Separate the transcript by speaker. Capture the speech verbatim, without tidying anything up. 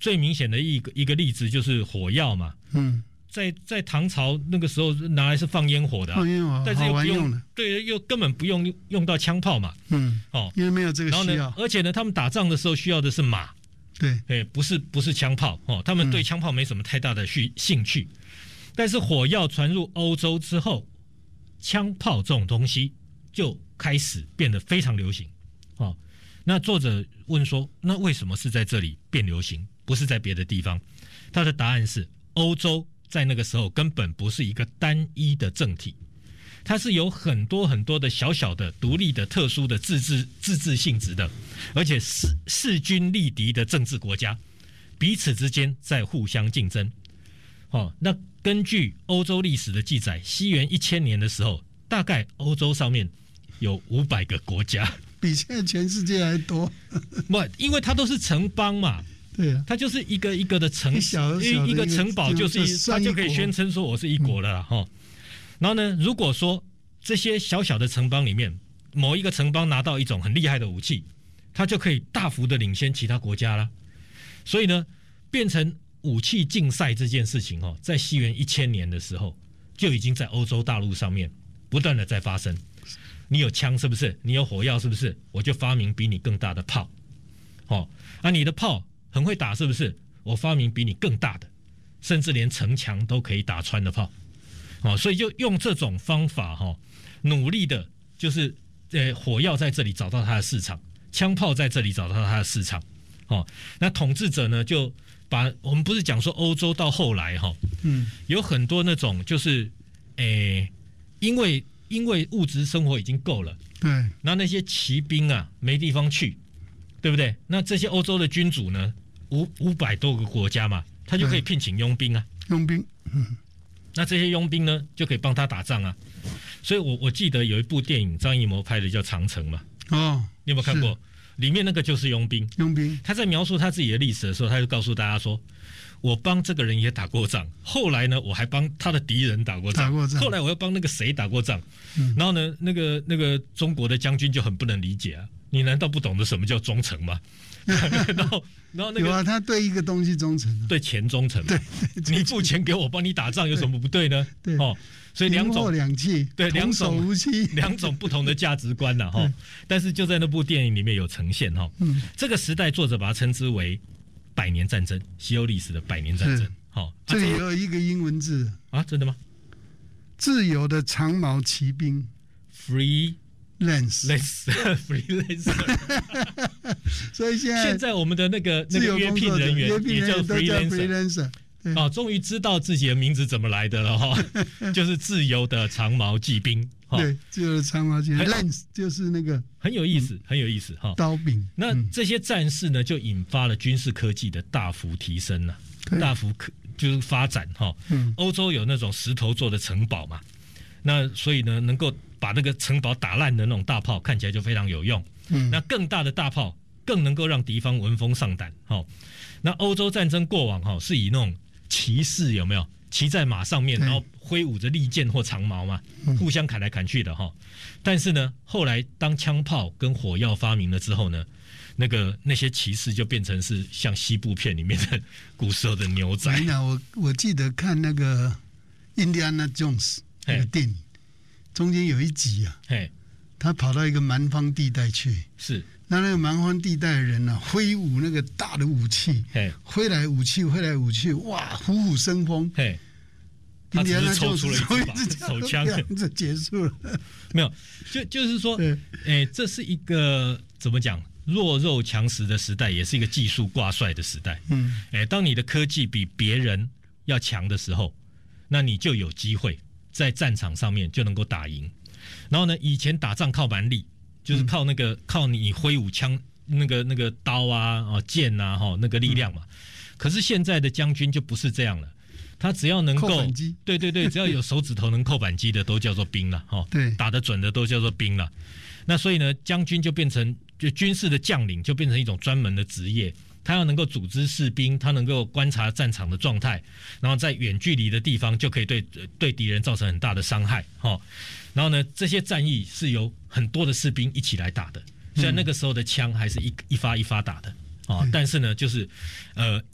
Speaker 1: 最明显的一个一个例子就是火药嘛，
Speaker 2: 嗯，
Speaker 1: 在在唐朝那个时候拿来是放烟火的、啊，
Speaker 2: 放烟火，
Speaker 1: 但是又不用
Speaker 2: 好玩用的，
Speaker 1: 对，又根本不用用到枪炮嘛，
Speaker 2: 嗯，
Speaker 1: 哦，
Speaker 2: 因为没有这个
Speaker 1: 然后呢
Speaker 2: 需要，，
Speaker 1: 而且呢，他们打仗的时候需要的是马，
Speaker 2: 对，
Speaker 1: 哎，不是不是枪炮哦，他们对枪炮没什么太大的兴兴趣，嗯、但是火药传入欧洲之后，枪炮这种东西就开始变得非常流行，哦。那作者问说，那为什么是在这里变流行，不是在别的地方？他的答案是，欧洲在那个时候根本不是一个单一的政体，它是有很多很多的小小的、独立的、特殊的自治自治性质的，而且势势均力敌的政治国家，彼此之间在互相竞争。哦，那根据欧洲历史的记载，西元一千年的时候，大概欧洲上面有五百个国家。
Speaker 2: 比现在全世界还多。
Speaker 1: 不，因为它都是城邦嘛，
Speaker 2: 对啊，
Speaker 1: 它就是一个一个的城，
Speaker 2: 一小小
Speaker 1: 一个城堡就是一，它就可以宣称说我是一国了哈、嗯。然后呢，如果说这些小小的城邦里面某一个城邦拿到一种很厉害的武器，它就可以大幅的领先其他国家了。所以呢，变成武器竞赛这件事情哦，在西元一千年的时候就已经在欧洲大陆上面不断的在发生。你有枪是不是？你有火药是不是？我就发明比你更大的炮，哦，啊，你的炮很会打是不是？我发明比你更大的，甚至连城墙都可以打穿的炮，哦，所以就用这种方法哈、哦，努力的，就是呃，火药在这里找到它的市场，枪炮在这里找到它的市场，哦，那统治者呢就把我们不是讲说欧洲到后来哈、哦，嗯，有很多那种就是诶，因为。因为物质生活已经够了，
Speaker 2: 对，
Speaker 1: 那那些骑兵啊没地方去，对不对？那这些欧洲的君主呢，五五百多个国家嘛，他就可以聘请佣兵啊，
Speaker 2: 佣兵，嗯，
Speaker 1: 那这些佣兵呢就可以帮他打仗啊。所以我我记得有一部电影张艺谋拍的叫《长城》嘛，
Speaker 2: 哦，
Speaker 1: 你有没有看过？里面那个就是佣兵，
Speaker 2: 佣兵，
Speaker 1: 他在描述他自己的历史的时候，他就告诉大家说，我帮这个人也打过仗，后来呢，我还帮他的敌人打过仗，
Speaker 2: 打过仗，
Speaker 1: 后来我又帮那个谁打过仗，
Speaker 2: 嗯、
Speaker 1: 然后呢，那个那个中国的将军就很不能理解啊，你难道不懂得什么叫忠诚吗？然后，然后那个
Speaker 2: 有啊，他对一个东西忠诚、啊，
Speaker 1: 对钱忠诚，
Speaker 2: 对，
Speaker 1: 你付钱给我帮你打仗有什么不对呢？
Speaker 2: 对，
Speaker 1: 哦，所以两种
Speaker 2: 两气，
Speaker 1: 对两种
Speaker 2: 武器，
Speaker 1: 两种不同的价值观呐、啊、哈。但是就在那部电影里面有呈现哈，嗯，这个时代作者把它称之为百年战争，西欧历史的百年战争。好，
Speaker 2: 这里有一个英文字
Speaker 1: 啊，真的吗？
Speaker 2: 自由的长矛骑兵
Speaker 1: ，free
Speaker 2: lance
Speaker 1: lance，free lance。
Speaker 2: 所以现在
Speaker 1: 现在我们的那个那个约聘人员也叫 freelancer。哦，终于知道自己的名字怎么来的了哈、哦，就是自由的长矛骑兵。
Speaker 2: 哦、对，自由的长矛骑兵 ，lance 就是那个
Speaker 1: 很有意思，嗯、很有意思哈。
Speaker 2: 刀柄。
Speaker 1: 那这些战士呢，就引发了军事科技的大幅提升了、啊，大幅就是发展哈。嗯，欧洲有那种石头做的城堡嘛，那所以呢，能够把那个城堡打烂的那种大炮，看起来就非常有用。嗯，那更大的大炮更能够让敌方闻风丧胆。哈，那欧洲战争过往哈是以那种骑士有没有骑在马上面，然后挥舞着利剑或长矛嘛，互相砍来砍去的哈。但是呢，后来当枪炮跟火药发明了之后呢，那个那些骑士就变成是像西部片里面的古时候的牛仔。
Speaker 2: 我我记得看那个《印第安纳 Jones》那个电影，中间有一集啊，他跑到一个蛮荒地带去，
Speaker 1: 是。
Speaker 2: 那那个蛮荒地带的人呢、啊，挥舞那个大的武器，挥来武器，挥来武器，哇，虎虎生风。
Speaker 1: 嘿，他只是抽出了一把手枪，
Speaker 2: 这结束了。
Speaker 1: 没有，就就是说，哎，这是一个怎么讲？弱肉强食的时代，也是一个技术挂帅的时代。嗯，哎，当你的科技比别人要强的时候，那你就有机会在战场上面就能够打赢。然后呢，以前打仗靠蛮力。就是靠那个靠你挥舞枪那个那个刀啊哦剑啊哈那个力量嘛，嗯、可是现在的将军就不是这样了，他只要能够对对对，只要有手指头能扣扳机的都叫做兵了哈，对，打得准的都叫做兵了。那所以呢，将军就变成就军事的将领就变成一种专门的职业，他要能够组织士兵，他能够观察战场的状态，然后在远距离的地方就可以对对敌人造成很大的伤害哈。然后呢，这些战役是由很多的士兵一起来打的，虽然那个时候的枪还是一一发一发打的啊，但是呢，就是呃。